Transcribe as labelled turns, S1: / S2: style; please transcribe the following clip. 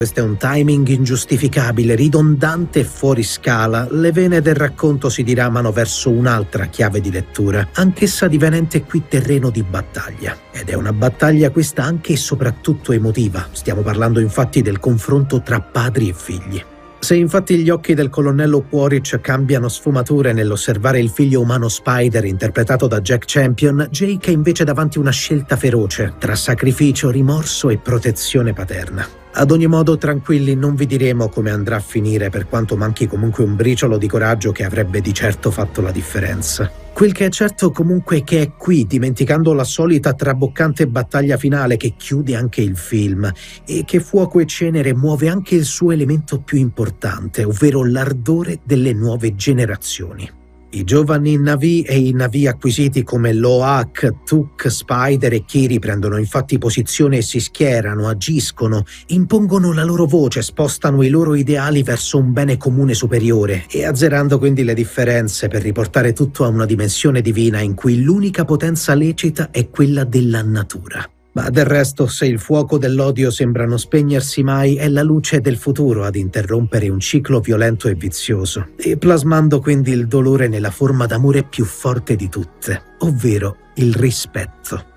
S1: Questo è un timing ingiustificabile, ridondante e fuori scala. Le vene del racconto si diramano verso un'altra chiave di lettura, anch'essa divenente qui terreno di battaglia. Ed è una battaglia questa anche e soprattutto emotiva. Stiamo parlando infatti del confronto tra padri e figli. Se infatti gli occhi del colonnello Quaritch cambiano sfumature nell'osservare il figlio umano Spider interpretato da Jack Champion, Jake è invece davanti a una scelta feroce tra sacrificio, rimorso e protezione paterna. Ad ogni modo, tranquilli, non vi diremo come andrà a finire, per quanto manchi comunque un briciolo di coraggio che avrebbe di certo fatto la differenza. Quel che è certo comunque è che è qui, dimenticando la solita traboccante battaglia finale che chiude anche il film, e che Fuoco e Cenere muove anche il suo elemento più importante, ovvero l'ardore delle nuove generazioni. I giovani Na'vi e i Na'vi acquisiti come Lo'ak, Tuk, Spider e Kiri prendono infatti posizione e si schierano, agiscono, impongono la loro voce, spostano i loro ideali verso un bene comune superiore e azzerando quindi le differenze per riportare tutto a una dimensione divina in cui l'unica potenza lecita è quella della natura. Ma del resto, se il fuoco dell'odio sembra non spegnersi mai, è la luce del futuro ad interrompere un ciclo violento e vizioso, e plasmando quindi il dolore nella forma d'amore più forte di tutte, ovvero il rispetto.